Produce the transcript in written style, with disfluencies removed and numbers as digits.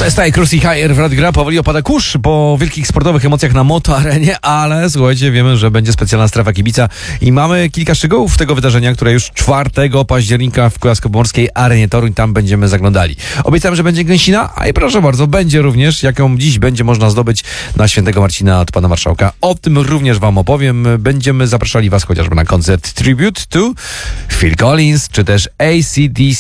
Festa i Cruise Higher w Radiu Gra. Powoli opada kurz po wielkich sportowych emocjach na Moto Arenie, ale słuchajcie, wiemy, że będzie specjalna strefa kibica i mamy kilka szczegółów tego wydarzenia, które już 4 października w Kujawsko-Pomorskiej Arenie Toruń, tam będziemy zaglądali. Obiecałem, że będzie gęsina, a i proszę bardzo, będzie również, jaką dziś będzie można zdobyć na Świętego Marcina od pana marszałka. O tym również wam opowiem. Będziemy zapraszali was chociażby na koncert Tribute to Phil Collins, czy też AC/DC